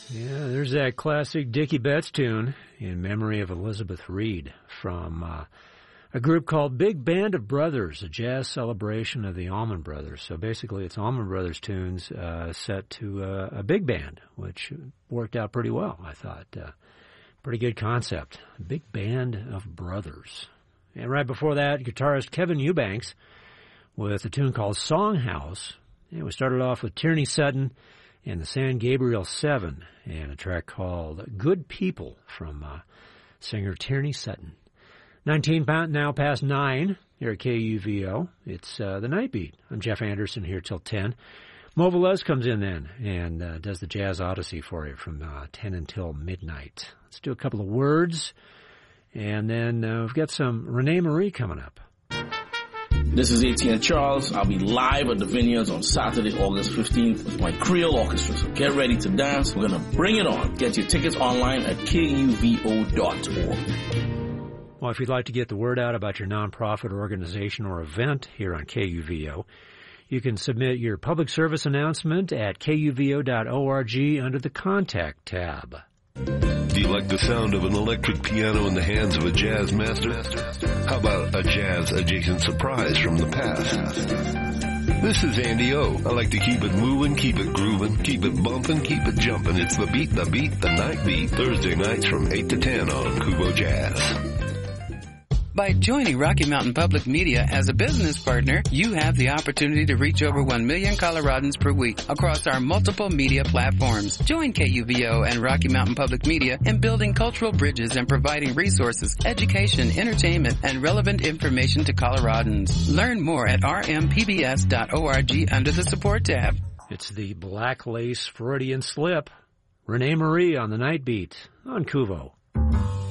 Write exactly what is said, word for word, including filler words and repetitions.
Yeah, there's that classic Dickie Betts tune in memory of Elizabeth Reed from uh, a group called Big Band of Brothers, a jazz celebration of the Allman Brothers. So basically it's Allman Brothers tunes uh, set to uh, a big band, which worked out pretty well, I thought. Uh, pretty good concept. Big Band of Brothers. And right before that, guitarist Kevin Eubanks with a tune called Songhouse. And we started off with Tierney Sutton and the San Gabriel Seven, and a track called Good People from uh, singer Tierney Sutton. nineteen now past nine here at K U V O. It's uh, the Night Beat. I'm Jeff Anderson here till ten. Mo Velez comes in then and uh, does the Jazz Odyssey for you from uh, ten until midnight. Let's do a couple of words, and then uh, we've got some Renee Marie coming up. This is Etienne Charles. I'll be live at the Vineyards on Saturday, August fifteenth with my Creole Orchestra. So get ready to dance. We're going to bring it on. Get your tickets online at K U V O dot org. Well, if you'd like to get the word out about your nonprofit organization or event here on K U V O, you can submit your public service announcement at K U V O dot org under the Contact tab. Do you like the sound of an electric piano in the hands of a jazz master? How about a jazz-adjacent surprise from the past? This is Andy O. I like to keep it moving, keep it grooving, keep it bumping, keep it jumping. It's the beat, the beat, the night beat. Thursday nights from eight to ten on Kubo Jazz. By joining Rocky Mountain Public Media as a business partner, you have the opportunity to reach over one million Coloradans per week across our multiple media platforms. Join K U V O and Rocky Mountain Public Media in building cultural bridges and providing resources, education, entertainment, and relevant information to Coloradans. Learn more at r m p b s dot org under the Support tab. It's the Black Lace Freudian Slip. Renee Marie on the Night Beat on Kuvo.